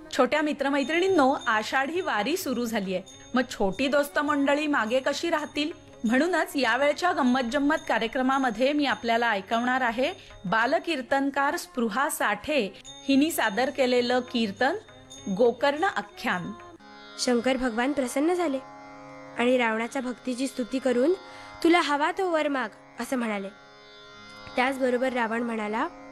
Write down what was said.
छोट्या मित्रमैत्रिणींनो, आषाढी वारी सुरू झालीये. मग छोटी दोस्त मंडळी मागे कशी राहतील? म्हणूनच यावेळच्या गंमत जम्मत कार्यक्रमामध्ये मी आपल्याला ऐकवणार आहे बालकीर्तनकार स्पृहा साठे हिनी सादर केलेलं कीर्तन गोकर्ण आख्यान. शंकर भगवान प्रसन्न झाले आणि रावणाच्या भक्तीची स्तुती करून तुला हवा तो वर माग असं म्हणाले. त्याचबरोबर रावण म्हणाला,